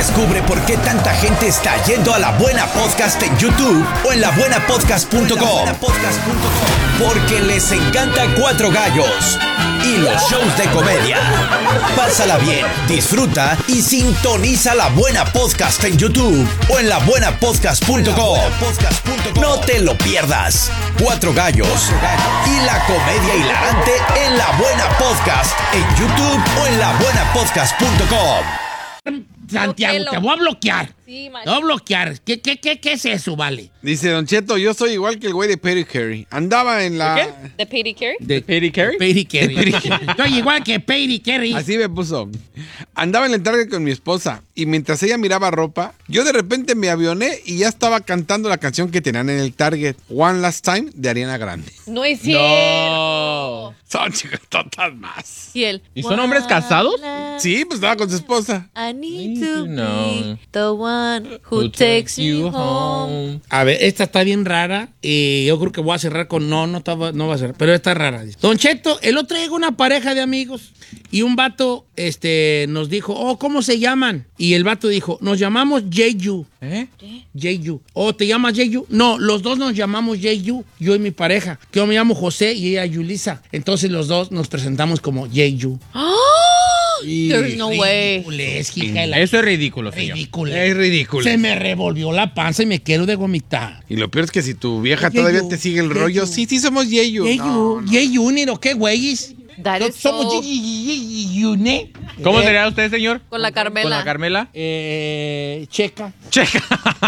Descubre por qué tanta gente está yendo a La Buena Podcast en YouTube o en labuenapodcast.com. Porque les encanta Cuatro Gallos y los shows de comedia. Pásala bien, disfruta y sintoniza La Buena Podcast en YouTube o en labuenapodcast.com. No te lo pierdas. Cuatro Gallos y la comedia hilarante en La Buena Podcast en YouTube o en labuenapodcast.com. Santiago, te voy a bloquear. Sí, Te voy a bloquear. ¿Qué es eso, vale? Dice Don Cheto, yo soy igual que el güey de Perry Carey. Andaba en la... ¿De ¿De Petty Carey? De Petty Carey? Petty Carey. Estoy igual que Petty Carey. Así me puso. Andaba en el Target con mi esposa y mientras ella miraba ropa, yo de repente me avioné y ya estaba cantando la canción que tenían en el Target, One Last Time, de Ariana Grande. No es cierto. No. Son chicototas más. Y él. ¿Y son hombres casados? Sí, pues estaba con su esposa. I need to No. be the one who takes you home. A ver, esta está bien rara. Yo creo que voy a cerrar con... No va a cerrar, pero está rara. Don Cheto, el otro día llegó una pareja de amigos y un vato nos dijo, oh, ¿cómo se llaman? Y el vato dijo, nos llamamos Jeju. ¿Eh? Jeju. Oh, ¿te llamas Jeju? No, los dos nos llamamos Jeju, yo y mi pareja. Que yo me llamo José y ella Yulisa. Entonces los dos nos presentamos como Jeju. There's no way. Eso es ridículo, señor. Ridículo. Es ridículo. Se me revolvió la panza y me quiero de vomitar. Y lo peor es que si tu vieja Yeyu, todavía te sigue el rollo, Yeyu. sí, somos Yeyu. Jeju, Jeju, Niro, ¿qué güeyes? That is Somos so- Yune. ¿Cómo sería usted, señor? Con la Carmela. ¿Con la Carmela? Checa. Checa.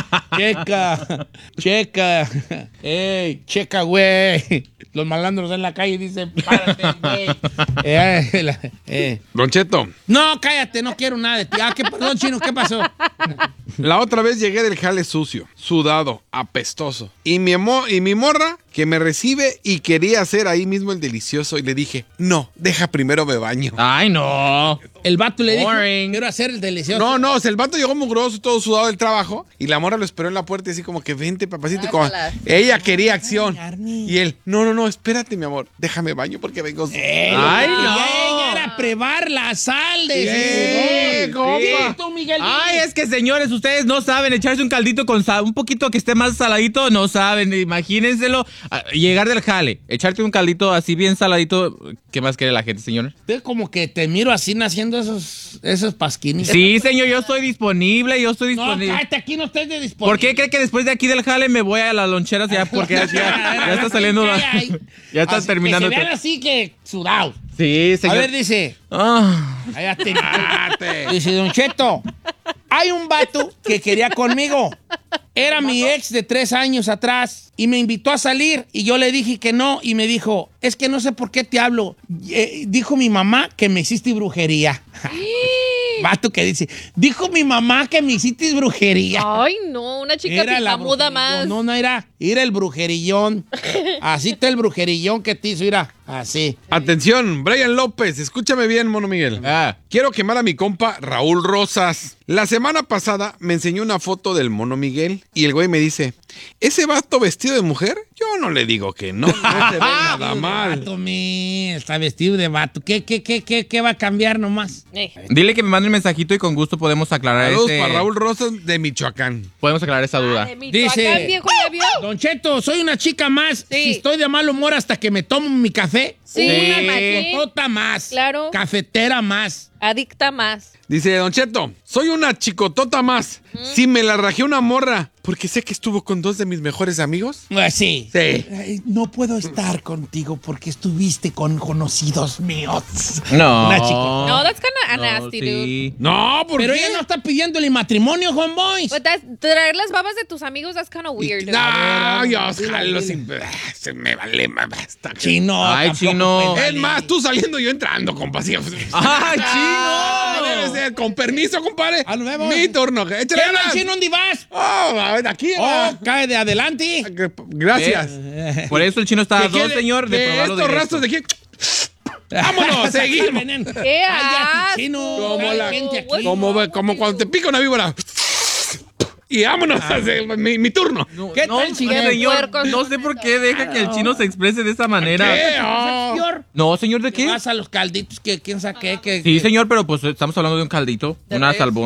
Checa. Ey, checa, güey. Los malandros en la calle dicen, párate, güey. Don Cheto, No, cállate, no quiero nada de ti. Perdón, Chino, ¿qué pasó? la otra vez llegué del jale sucio, sudado, apestoso. Y mi morra que me recibe y quería hacer ahí mismo el delicioso. Y le dije, no, deja primero me baño. Ay, no. El vato le dijo, Boring. quiero hacer el delicioso. No, o sea, el vato llegó mugroso, todo sudado del trabajo. Y la morra lo esperó en la puerta y así como que, vente, papacito. Y como, Guácala. ella quería acción. Arnie. Y él, no, espérate, mi amor. Déjame baño porque vengo... Ay, no. Ella era prevar la sal de Sí, su compa. Sí, tú, Miguel. Ay, es que señores, ustedes no saben echarse un caldito con sal, un poquito que esté más saladito, no saben, imagínenselo. Llegar del jale, echarte un caldito así bien saladito, ¿qué más quiere la gente, señores? Yo como que te miro así naciendo esos pasquines. Sí, señor, yo estoy disponible, No, cállate, aquí no estés de disponible. ¿Por qué cree que después de aquí del jale me voy a las loncheras ya? Porque ya está saliendo, ya está Así, terminando. Que se vean así que sudados. Sí, A señor. ver, dice... Ah. Cállate. Dice, Don Cheto, hay un vato que quería conmigo. Era mi ex de 3 años atrás y me invitó a salir y yo le dije que no y me dijo, es que no sé por qué te hablo. Dijo mi mamá que me hiciste brujería. Vato que dice, dijo mi mamá que me hiciste brujería. Ay, no, una chica picamuda más. No, era el brujerillón. Así está el brujerillón que te hizo, mira, así. Atención, Brian López, escúchame bien, mono Miguel. Ah. Quiero quemar a mi compa Raúl Rosas. La semana pasada me enseñó una foto del mono Miguel y el güey me dice, ¿ese vato vestido de mujer? Yo no le digo que no, no se ve nada mal. Vato, está vestido de vato. ¿Qué va a cambiar nomás? Dile que me mande un mensajito y con gusto podemos aclarar Saludos para Raúl Rosas de Michoacán. podemos aclarar esa duda. De Michoacán, Dice- viejo, ¿ya vio? Don Cheto, soy una chica más. Sí. Si estoy de mal humor hasta que me tomo mi café, Sí, una machín. chicotota más. Claro. Cafetera más. Adicta más. Dice Don Cheto, soy una chicotota más. Si me la rajé una morra, porque sé que estuvo con 2 de mis mejores amigos. Pues sí. Sí. Ay, no puedo estar contigo porque estuviste con conocidos míos. No. Una chica. No, that's kind of nasty, dude. No, ¿por Pero qué? ella no está pidiéndole matrimonio, homeboys. But traer las babas de tus amigos, that's kind of weird, dude. No, yo jalo sin... Se me vale, basta. Chino. Ay, tampoco Chino. puede Es valer. más, tú saliendo, yo entrando, compa. Sí. ¡Ay, Debe chino! ser. Con permiso, compadre. Ah, nos vemos. Mi turno. Échale ¿Qué onda, ganas. Chino? ¿Dónde vas? Oh, a ver, aquí. Oh, cae de adelante. Gracias. Por eso el chino está a ¿De qué? 2, señor, de probarlo estos directo. rastros de aquí. Vámonos, seguimos. ¡Qué Cállate, Chino. asco! Como Hay la- gente aquí. Como cuando te pica una víbora. Y vámonos, mi turno. No, ¿Qué no, tal, chino? señor, Puercos. no sé por qué deja que el chino se exprese de esa manera. ¿Qué? Oh. Señor, No, señor, ¿de qué? vas a los calditos que quién sabe qué. Sí, señor, pero pues estamos hablando de un caldito, una res. salmón.